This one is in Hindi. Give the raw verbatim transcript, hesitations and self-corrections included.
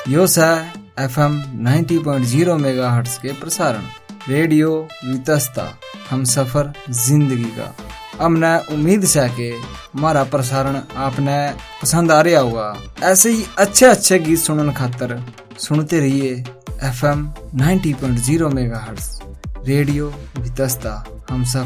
यो सा F M ninety point zero megahertz के प्रसारण रेडियो वितस्ता हम सफर जिंदगी का। हमने उम्मीद है कि हमारा प्रसारण आपने पसंद आ रहा होगा। ऐसे ही अच्छे अच्छे गीत सुनने खातर सुनते रहिए F M ninety point zero megahertz radio Vitasta हम सफर